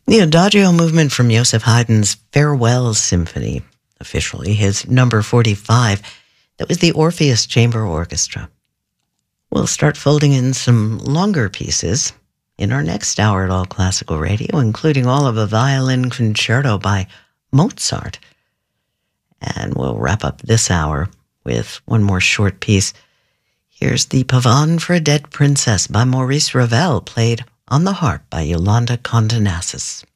The Adagio movement from Joseph Haydn's Farewell Symphony, officially his number 45, that was the Orpheus Chamber Orchestra. We'll start folding in some longer pieces in our next hour at All Classical Radio, including all of a violin concerto by Mozart. And we'll wrap up this hour with one more short piece. Here's the Pavane for a Dead Princess by Maurice Ravel, played on the harp by Yolanda Condonassis.